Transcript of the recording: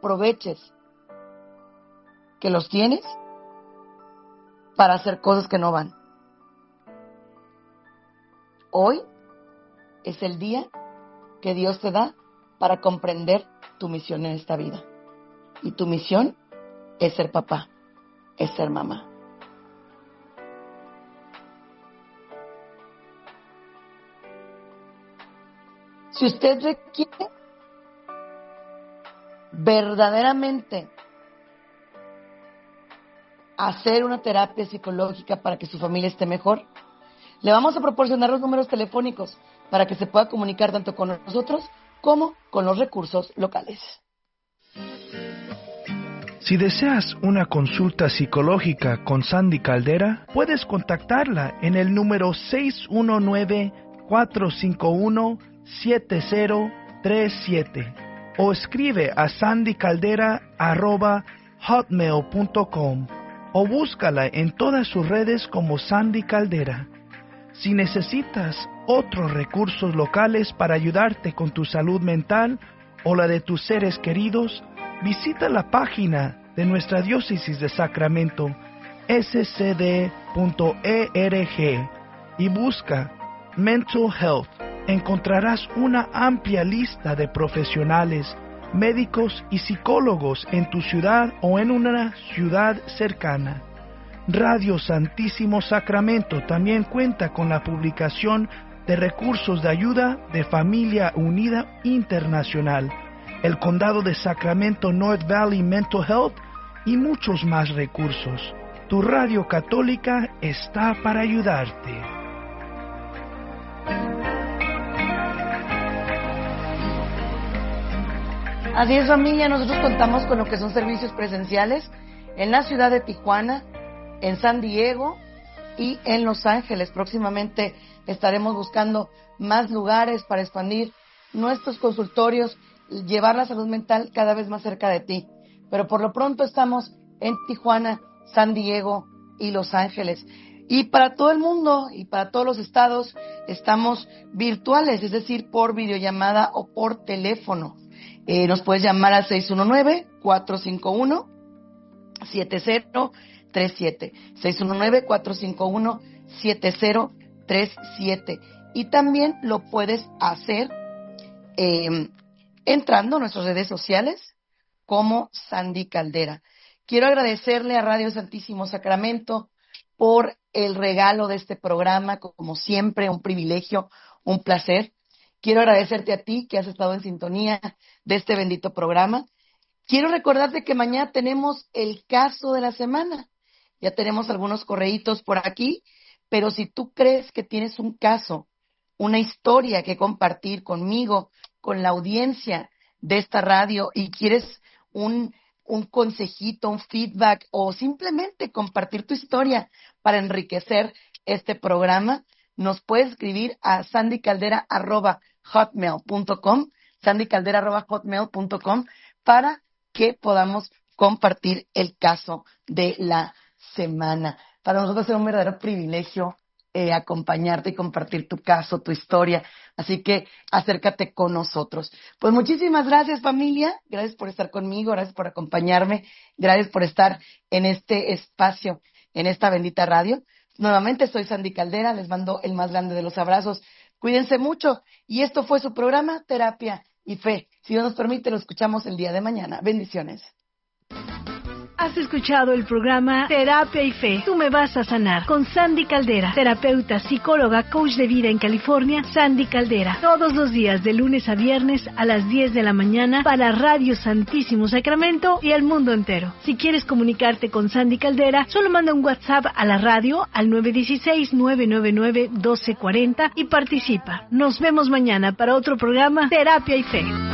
aproveches que los tienes para hacer cosas que no van. Hoy es el día que Dios te da para comprender tu misión en esta vida. Y tu misión es ser papá, es ser mamá. Si usted requiere verdaderamente hacer una terapia psicológica para que su familia esté mejor, le vamos a proporcionar los números telefónicos para que se pueda comunicar tanto con nosotros como con los recursos locales. Si deseas una consulta psicológica con Sandy Caldera, puedes contactarla en el número 619-451-7037 o escribe a sandycaldera@hotmail.com o búscala en todas sus redes como Sandy Caldera. Si necesitas otros recursos locales para ayudarte con tu salud mental o la de tus seres queridos, visita la página de nuestra diócesis de Sacramento, scd.org, y busca Mental Health. Encontrarás una amplia lista de profesionales, médicos y psicólogos en tu ciudad o en una ciudad cercana. Radio Santísimo Sacramento también cuenta con la publicación de recursos de ayuda de Familia Unida Internacional, el Condado de Sacramento North Valley Mental Health y muchos más recursos. Tu radio católica está para ayudarte. Así es, familia, nosotros contamos con lo que son servicios presenciales en la ciudad de Tijuana, en San Diego y en Los Ángeles. Próximamente estaremos buscando más lugares para expandir nuestros consultorios, llevar la salud mental cada vez más cerca de ti. Pero por lo pronto estamos en Tijuana, San Diego y Los Ángeles. Y para todo el mundo y para todos los estados estamos virtuales, es decir, por videollamada o por teléfono. Nos puedes llamar al 619-451-7037. 619-451-7037. Y también lo puedes hacer entrando a nuestras redes sociales como Sandy Caldera. Quiero agradecerle a Radio Santísimo Sacramento por el regalo de este programa, como siempre, un privilegio, un placer. Quiero agradecerte a ti que has estado en sintonía de este bendito programa. Quiero recordarte que mañana tenemos el caso de la semana. Ya tenemos algunos correitos por aquí, pero si tú crees que tienes un caso, una historia que compartir conmigo, con la audiencia de esta radio y quieres un consejito, un feedback o simplemente compartir tu historia para enriquecer este programa, nos puedes escribir a sandycaldera@hotmail.com, sandycaldera@hotmail.com, para que podamos compartir el caso de la semana. Para nosotros es un verdadero privilegio acompañarte y compartir tu caso, tu historia. Así que acércate con nosotros. Pues muchísimas gracias, familia. Gracias por estar conmigo, gracias por acompañarme, gracias por estar en este espacio, en esta bendita radio. Nuevamente soy Sandy Caldera, les mando el más grande de los abrazos. Cuídense mucho. Y esto fue su programa Terapia y Fe. Si Dios nos permite, lo escuchamos el día de mañana. Bendiciones. Has escuchado el programa Terapia y Fe. Tú me vas a sanar con Sandy Caldera, terapeuta, psicóloga, coach de vida en California. Sandy Caldera, todos los días de lunes a viernes a las 10 de la mañana para Radio Santísimo Sacramento y el mundo entero. Si quieres comunicarte con Sandy Caldera, solo manda un WhatsApp a la radio al 916-999-1240 y participa. Nos vemos mañana para otro programa Terapia y Fe.